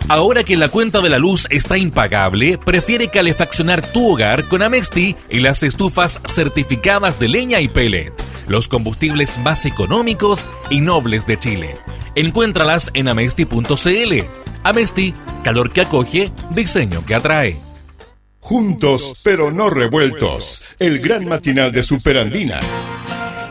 Ahora que la cuenta de la luz está impagable, prefiere calefaccionar tu hogar con Amesti y las estufas certificadas de leña y pellet, los combustibles más económicos y nobles de Chile. Encuéntralas en amesti.cl. Amesti, calor que acoge, diseño que atrae. Juntos pero no revueltos, el gran matinal de Superandina.